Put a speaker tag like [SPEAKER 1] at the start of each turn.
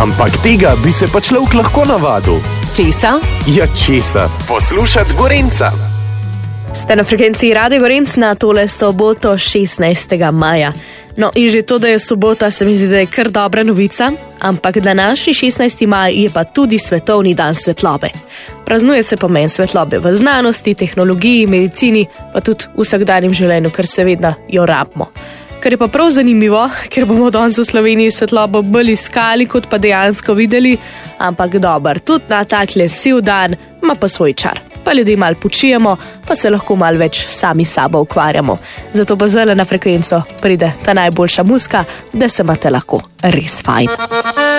[SPEAKER 1] Ampak tega bi se pa človek lahko navadil.
[SPEAKER 2] Česa?
[SPEAKER 1] Ja, česa? Poslušat Gorenca.
[SPEAKER 2] Ste na frekvenciji Radio Gorenc na tole soboto 16. maja. No in že to, da je sobota, se mi zdi, da je kar dobra novica, ampak današnji 16. maj je pa tudi svetovni dan svetlobe. Praznuje se pomen svetlobe v znanosti, tehnologiji, medicini, pa tudi v vsakdanjem življenju, ker seveda jo rabimo. Kar je pa prav zanimivo, ker bomo danes v Sloveniji svetlobo bolj iskali, kot pa dejansko videli, ampak dober, tudi na tak lesiv dan ima pa svoj čar. Pa ljudi malo počijemo, pa se lahko malo več sami sabo ukvarjamo. Zato pa zdaj na frekvenco pride ta najboljša muzika, da se imate lahko res fajn.